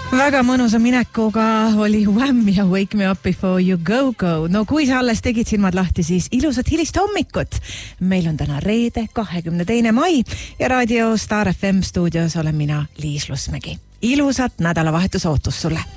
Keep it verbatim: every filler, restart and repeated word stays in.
Väga mõnusa minekuga oli Wham ja Wake Me Up Before You Go Go. No kui sa alles tegid silmad lahti, siis ilusat hilist hommikut. Meil on täna reede, kahekümne teine mai ja raadio Star F M stuudios olen mina, Liis Lusmägi. Ilusat nädalavahetuse ootus sulle.